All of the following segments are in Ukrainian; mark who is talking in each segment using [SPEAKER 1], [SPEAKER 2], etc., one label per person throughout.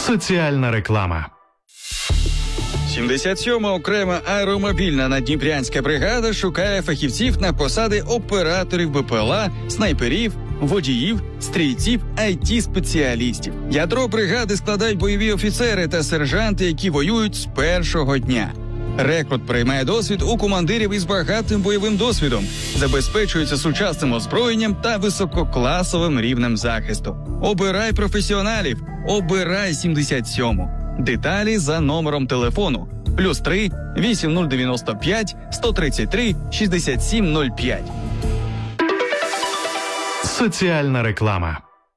[SPEAKER 1] Соціальна реклама.
[SPEAKER 2] 77-ма окрема аеромобільна наддніпрянська бригада шукає фахівців на посади операторів БПЛА, снайперів, водіїв, стрільців, IT-спеціалістів. Ядро бригади складають бойові офіцери та сержанти, які воюють з першого дня. Рекрут приймає досвід у командирів із багатим бойовим досвідом, забезпечується сучасним озброєнням та висококласовим рівнем захисту. Обирай професіоналів, обирай 77-му. Деталі за номером телефону +3 8095 133 6705.
[SPEAKER 1] Соціальна реклама.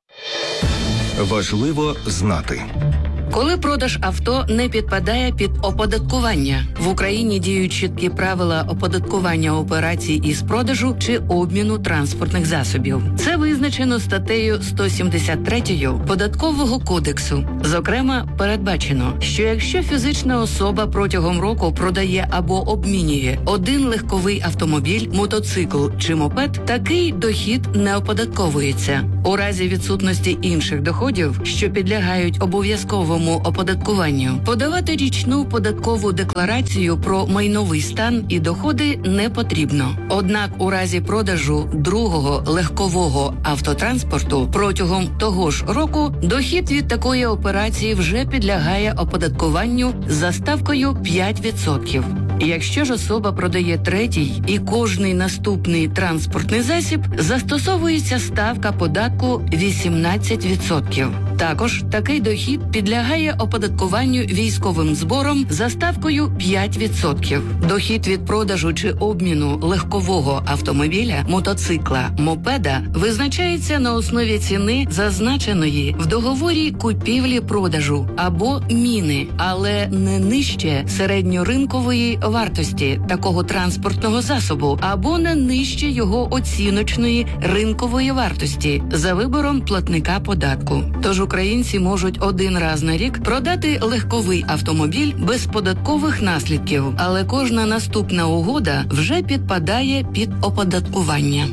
[SPEAKER 3] Важливо знати.
[SPEAKER 4] Коли продаж авто не підпадає під оподаткування, в Україні діють чіткі правила оподаткування операцій із продажу чи обміну транспортних засобів. Це визначено статтею 173 Податкового кодексу. Зокрема, передбачено, що якщо фізична особа протягом року продає або обмінює один легковий автомобіль, мотоцикл чи мопед, такий дохід не оподатковується. У разі відсутності інших доходів, що підлягають обов'язковому оподаткуванню, подавати річну податкову декларацію про майновий стан і доходи не потрібно. Однак у разі продажу другого легкового автотранспорту протягом того ж року дохід від такої операції вже підлягає оподаткуванню за ставкою 5%. Якщо ж особа продає третій і кожний наступний транспортний засіб, застосовується ставка податку 18%. Також такий дохід підлягає оподаткуванню військовим збором за ставкою 5%. Дохід від продажу чи обміну легкового автомобіля, мотоцикла, мопеда визначається на основі ціни, зазначеної в договорі купівлі-продажу або міни, але не нижче середньоринкової вартості такого транспортного засобу або не нижче його оціночної ринкової вартості за вибором платника податку. Тож українці можуть один раз на рік продати легковий автомобіль без податкових наслідків, але кожна наступна угода вже підпадає під оподаткування.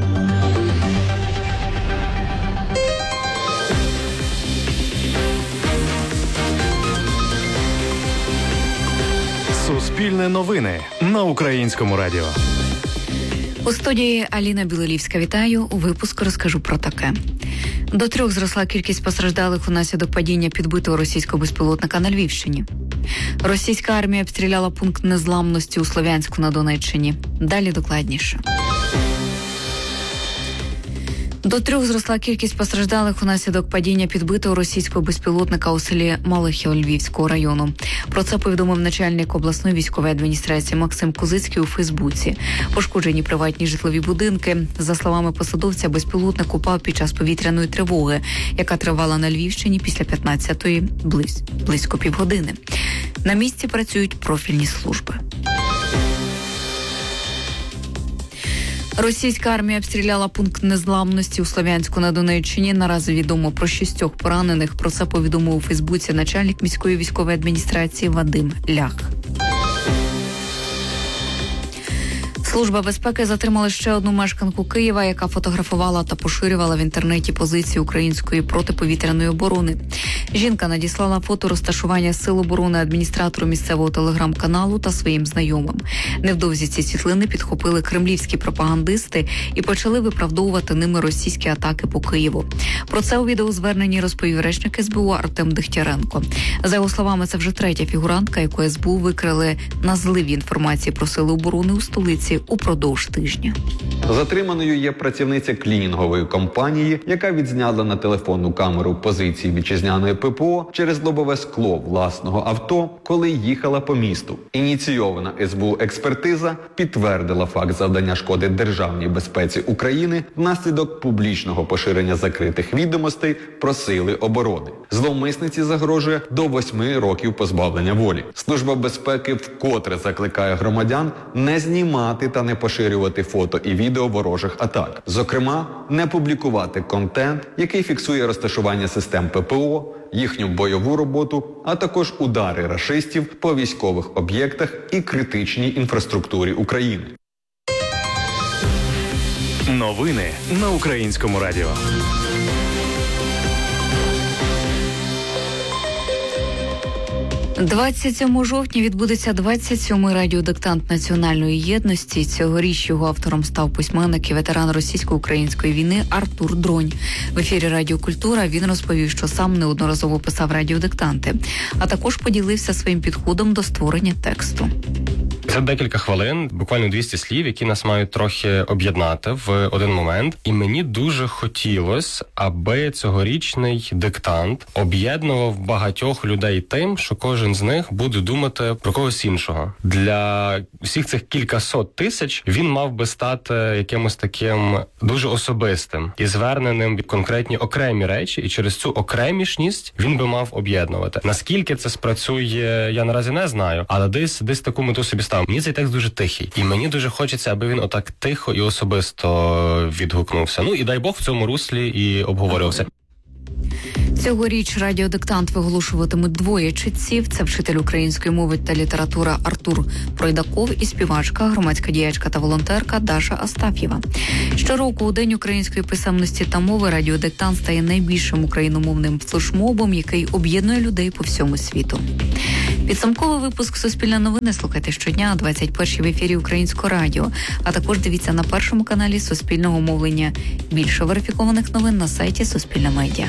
[SPEAKER 1] Суспільне новини на Українському радіо.
[SPEAKER 5] У студії Аліна Білолівська. Вітаю. У випуску розкажу про таке. До 3 зросла кількість постраждалих унаслідок падіння підбитого російського безпілотника на Львівщині. Російська армія обстріляла пункт незламності у Слов'янську на Донеччині. Далі докладніше. До 3 зросла кількість постраждалих унаслідок падіння підбитого російського безпілотника у селі Малихів Львівського району. Про це повідомив начальник обласної військової адміністрації Максим Кузицький у Фейсбуці. Пошкоджені приватні житлові будинки. За словами посадовця, безпілотник упав під час повітряної тривоги, яка тривала на Львівщині після 15-ї близько півгодини. На місці працюють профільні служби. Російська армія обстріляла пункт незламності у Слов'янську на Донеччині. Наразі відомо про 6 поранених. Про це повідомив у Фейсбуці начальник міської військової адміністрації Вадим Лях. Служба безпеки затримала ще одну мешканку Києва, яка фотографувала та поширювала в інтернеті позиції української протиповітряної оборони. Жінка надіслала фото розташування сил оборони адміністратору місцевого телеграм-каналу та своїм знайомим. Невдовзі ці світлини підхопили кремлівські пропагандисти і почали виправдовувати ними російські атаки по Києву. Про це у відеозверненні розповів речник СБУ Артем Дегтяренко. За його словами, це вже третя фігурантка, яку СБУ викрили на зливі інформації про сили оборони у столиці упродовж тижня.
[SPEAKER 6] Затриманою є працівниця клінінгової компанії, яка відзняла на телефонну камеру позиції вітчизняної ППО через лобове скло власного авто, коли їхала по місту. Ініційована СБУ експертиза підтвердила факт завдання шкоди державній безпеці України внаслідок публічного поширення закритих відомостей про сили оборони. Зловмисниці загрожує до 8 років позбавлення волі. Служба безпеки вкотре закликає громадян не знімати та не поширювати фото і відео ворожих атак. Зокрема, не публікувати контент, який фіксує розташування систем ППО, їхню бойову роботу, а також удари рашистів по військових об'єктах і критичній інфраструктурі України.
[SPEAKER 1] Новини на Українському радіо.
[SPEAKER 5] 27 жовтня відбудеться 27-й радіодиктант Національної єдності. Цьогоріч його автором став письменник і ветеран російсько-української війни Артур Дронь. В ефірі Радіо Культура він розповів, що сам неодноразово писав радіодиктанти, а також поділився своїм підходом до створення тексту.
[SPEAKER 3] Це декілька хвилин, буквально 200 слів, які нас мають трохи об'єднати в один момент. І мені дуже хотілося, аби цьогорічний диктант об'єднував багатьох людей тим, що кожен з них буде думати про когось іншого. Для всіх цих кількасот тисяч він мав би стати якимось таким дуже особистим і зверненим в конкретні окремі речі, і через цю окремішність він би мав об'єднувати. Наскільки це спрацює, я наразі не знаю, але десь таку мету собі став. Мені цей текст дуже тихий, і мені дуже хочеться, аби він отак тихо і особисто відгукнувся. Ну і дай Бог в цьому руслі і обговорювався.
[SPEAKER 5] Цьогоріч радіодиктант виголошуватимуть двоє читців. Це вчитель української мови та літератури Артур Пройдаков і співачка, громадська діячка та волонтерка Даша Астаф'єва. Щороку у День української писемності та мови радіодиктант стає найбільшим україномовним флешмобом, який об'єднує людей по всьому світу. Підсумковий випуск «Суспільне новини» слухайте щодня о 21-й в ефірі Українського радіо, а також дивіться на першому каналі Суспільного мовлення. Більше верифікованих новин на сайті Суспільне медіа.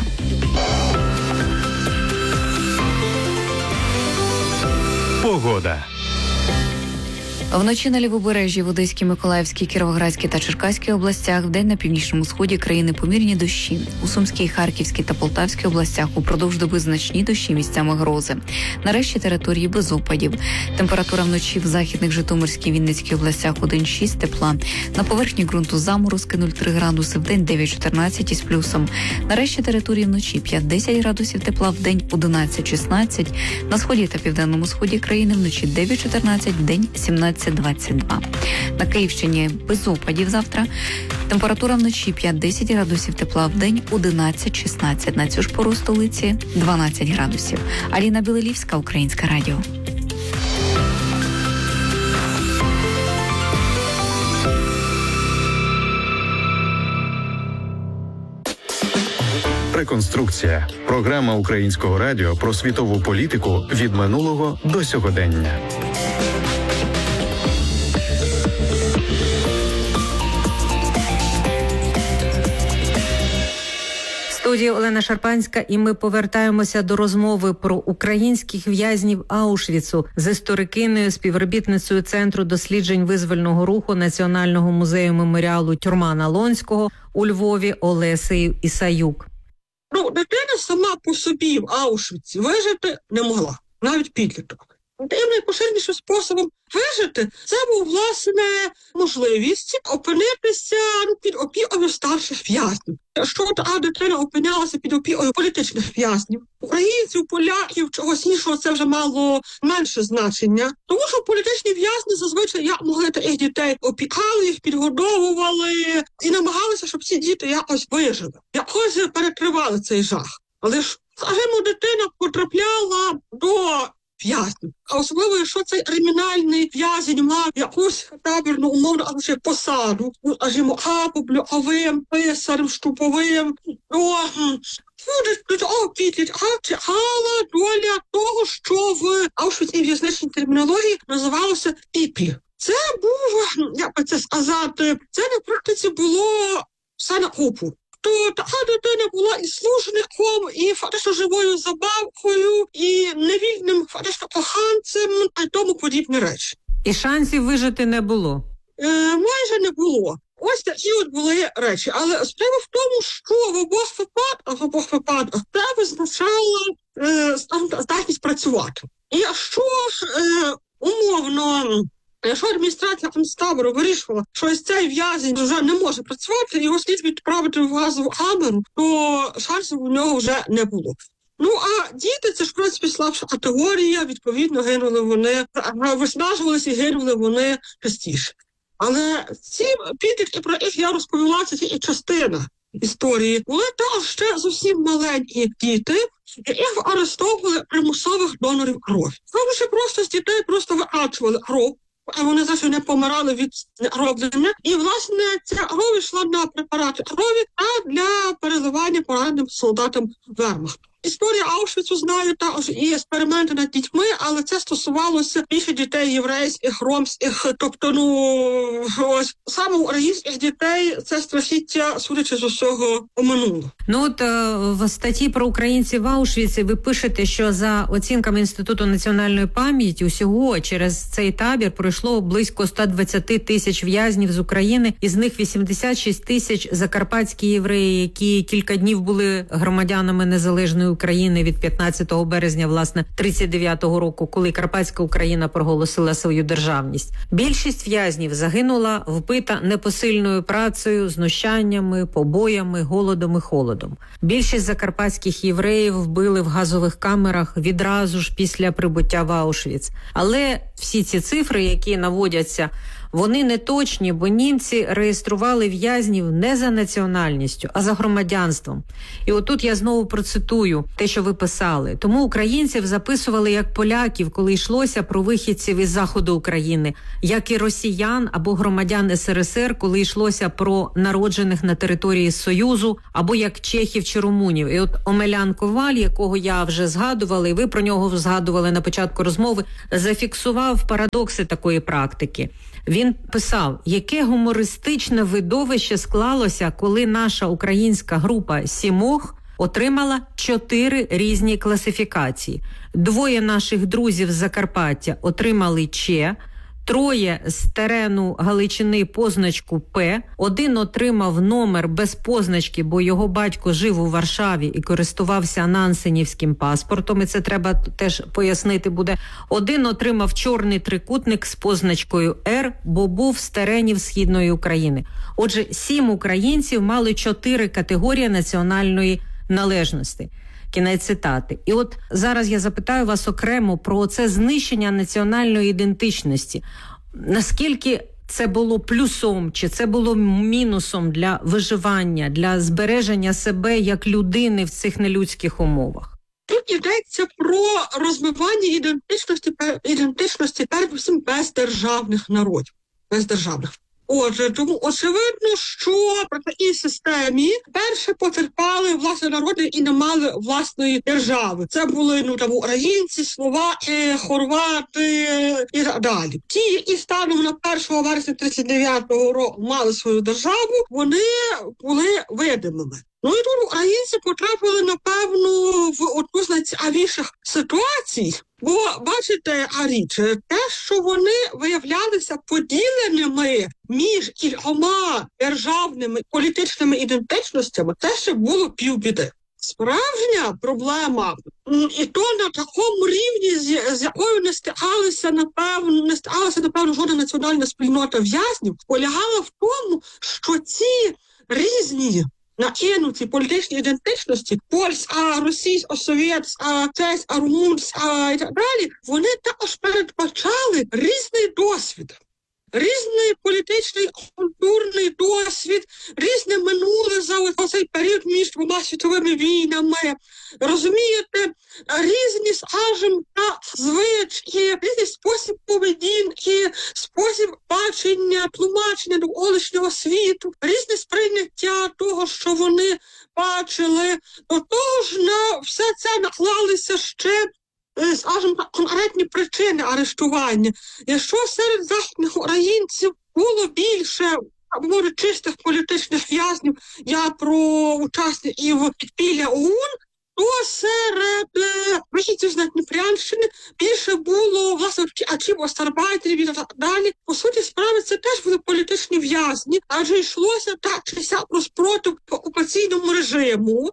[SPEAKER 1] Погода.
[SPEAKER 5] Вночі на Лівобережжі, в Одеській, Миколаївській, Кіровоградській та Черкаській областях, вдень на північному сході країни помірні дощі. У Сумській, Харківській та Полтавській областях упродовж доби значні дощі, місцями грози. Нарешті території без опадів. Температура вночі в західних Житомирській, Вінницькій областях 1-6 тепла. На поверхні ґрунту заморозки 0,3 градуси, вдень 9-14 із плюсом. Нарешті території вночі 5-10 градусів тепла, вдень 11-16. На сході та південному сході країни вночі 9-14, вдень 17-22. На Київщині без опадів завтра. Температура вночі 5-10 градусів тепла, вдень 11-16. На цю ж пору столиці 12 градусів. Аліна Білелівська, Українське радіо.
[SPEAKER 1] Реконструкція. Програма Українського радіо про світову політику від минулого до сьогодення.
[SPEAKER 7] В студії Олена Шарпанська, і ми повертаємося до розмови про українських в'язнів Аушвіцу з історикиною, співробітницею Центру досліджень визвольного руху Національного музею меморіалу Тюрмана Лонського у Львові Олесею Ісаюк.
[SPEAKER 8] Дитина сама по собі в Аушвіці вижити не могла, навіть підліток. Тим найпоширенішим способом вижити це був, власне, можливість опинитися під опікою старших в'язнів. Якщо та дитина опинялася під опікою політичних в'язнів, українців, поляків, чогось іншого, це вже мало менше значення. Тому що політичні в'язні зазвичай могли таких дітей опікали, їх підгодовували і намагалися, щоб ці діти якось вижили, якось перетривали цей жах. Але ж, скажімо, дитина потрапляла до в'язнів. А особливо, якщо цей кримінальний в'язень мав якусь табірну, умовну, або посаду, скажімо, публіковим, писарем, штуповим, то до цього підлітка чекала доля того, що в аушвіцькій в'язничній термінології називалося піплі. Це був, як би це сказати, це на практиці було все на купу. То така дитина була і служником, і фактично живою забавкою, і невільним фактично коханцем, і тому подібні речі.
[SPEAKER 7] І шансів вижити не було?
[SPEAKER 8] Майже не було. Ось такі от були речі. Але справа в тому, що в обох випадках це визначало здатність працювати. І якщо умовно... Якщо адміністрація концтабору вирішувала, що ось цей в'язень вже не може працювати, його слід відправити в газову камеру, то шансів у нього вже не було. Ну, а діти – це ж, в принципі, слабша категорія, відповідно, гинули вони, виснажувалися і гинули вони частіше. Але ці підлітки, про яких я розповіла, це тільки частина історії. Були також ще зовсім маленькі діти, яких арештовували примусових донорів крові. Тому просто з дітей просто викачували кров, а вони завжди не помирали від роблення. І, власне, ця кров йшла на препарати крові, а для переливання пораненим солдатам вермахту. Історія Аушвіцу знаю також і експерименти над дітьми, але це стосувалося більше дітей єврейських, ромських. Тобто, ось саме українських дітей це страхіття, судячи з усього, оминуло.
[SPEAKER 7] В статті про українців в Аушвіці ви пишете, що за оцінками Інституту національної пам'яті усього через цей табір пройшло близько 120 тисяч в'язнів з України, із них 86 тисяч закарпатські євреї, які кілька днів були громадянами незалежної України від 15 березня, власне, 39-го року, коли Карпатська Україна проголосила свою державність. Більшість в'язнів загинула, вбита непосильною працею, знущаннями, побоями, голодом і холодом. Більшість закарпатських євреїв вбили в газових камерах відразу ж після прибуття в Аушвіц. Але всі ці цифри, які наводяться, вони не точні, бо німці реєстрували в'язнів не за національністю, а за громадянством. І отут я знову процитую те, що ви писали. Тому українців записували як поляків, коли йшлося про вихідців із заходу України, як і росіян або громадян СРСР, коли йшлося про народжених на території Союзу, або як чехів чи румунів. І от Омелян Коваль, якого я вже згадувала, і ви про нього згадували на початку розмови, зафіксував парадокси такої практики. Він писав, яке гумористичне видовище склалося, коли наша українська група «Сімох» отримала 4 різні класифікації. 2 наших друзів з Закарпаття отримали «Че», 3 з терену Галичини позначку «П», 1 отримав номер без позначки, бо його батько жив у Варшаві і користувався нансенівським паспортом, і це треба теж пояснити буде. 1 отримав чорний трикутник з позначкою «Р», бо був з теренів Східної України. Отже, 7 українців мали 4 категорії національної належності. Кінець цитати. І от зараз я запитаю вас окремо про це знищення національної ідентичності. Наскільки це було плюсом, чи це було мінусом для виживання, для збереження себе як людини в цих нелюдських умовах?
[SPEAKER 8] Тут йдеться про розмивання ідентичності передусім бездержавних народів. Бездержавних. Отже, тому очевидно, що при такій системі перше потерпали власне народи і не мали власної держави. Це були українці, словаки, хорвати і так далі. Ті, які станом на 1 вересня 39-го року мали свою державу, вони були видимими. І тут українці потрапили, напевно, в одну з найцікавіших ситуацій. Бо, бачите, те, що вони виявлялися поділеними між кількома державними політичними ідентичностями, це ще було півбіди. Справжня проблема, і то на такому рівні, з якою не стикалася, напевно, жодна національна спільнота в'язнів, полягала в тому, що ці різні накинуті політичні ідентичності, польська, російська, совєтська, чеська, румунська і так далі, вони також передбачали різний досвід. Різний політичний, культурний досвід, різне минуле за цей період між 2 світовими війнами. Розумієте, різні, скажімо, звички, різний спосіб поведінки, спосіб бачення, тлумачення довколишнього світу, різне сприйняття того, що вони бачили. До того ж, на все це наклалися ще, скажімо так, конкретні причини арештування. Якщо серед західних українців було більше, або чистих політичних в'язнів, я про учасників підпілля ОУН, то серед вихідців з Дніпрянщини більше було, власне, втікачів, остарбайтерів і так далі. По суті справи, це теж були політичні в'язні, адже йшлося так чи сяк про спротив окупаційному режиму.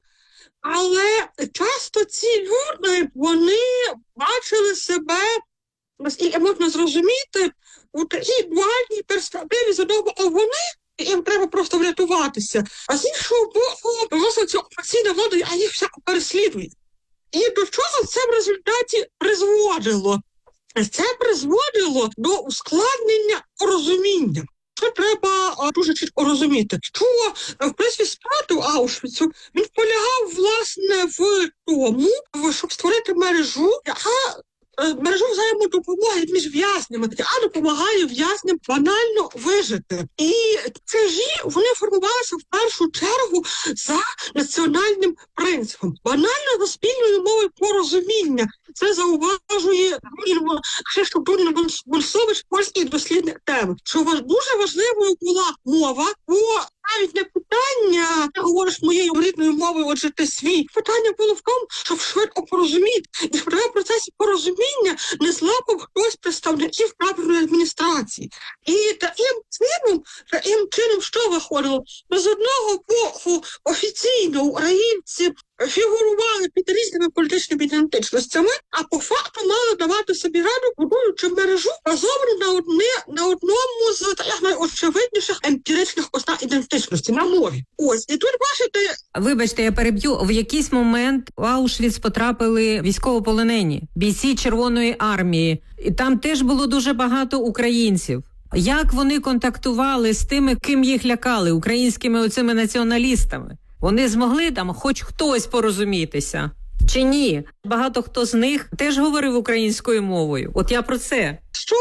[SPEAKER 8] Але часто ці люди, вони бачили себе, наскільки можна зрозуміти, у такій дуальній перспективі. З одного боку вони, їм треба просто врятуватися, а з іншого боку, власне, ця окупаційна влада, а їх всяко переслідує. І до чого це в результаті призводило? Це призводило до ускладнення розуміння. Це треба дуже чітко розуміти, що, в принципі, спротив Аушвіцу, він полягав, власне, в тому, щоб створити мережу, яка мережу взаємодопомоги між в'язнями, яка допомагає в'язням банально вижити. І чужі, вони формувалися в першу чергу за національним принципом. Банально за спільною мовою порозуміння. Це зауважує Кшиштоф Дунін-Бонсович, польський дослідник теми. Що дуже важливою була мова, бо навіть не питання, ти говориш моєю рідною мовою, отже ти свій. Питання було в тому, щоб швидко порозуміти. І в процесі порозуміння не злапав хтось представників правильної адміністрації. І таким чином, що виходило? З одного боку офіційно українці фігурували під різними політичними ідентичностями, а по факту мали давати собі раду, будуючи мережу базовану на одному з найочевидніших емпіричних ознак ідентичності на мові. Ось, і тут бачите...
[SPEAKER 7] Вибачте, я переб'ю. В якийсь момент в Аушвіц потрапили військовополонені, бійці Червоної армії. І там теж було дуже багато українців. Як вони контактували з тими, ким їх лякали, українськими оцими націоналістами? Вони змогли там хоч хтось порозумітися? Чи ні? Багато хто з них теж говорив українською мовою. От я про це.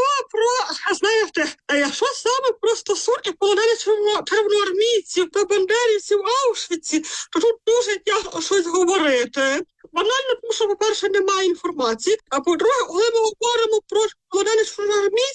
[SPEAKER 8] Якщо саме про стосунки полонених червоноармійців та бандерівців в Аушвіці, то тут дуже тяжко щось говорити. Банально, тому що, по-перше, немає інформації, а по-друге, коли ми говоримо про полонених червоноармійців,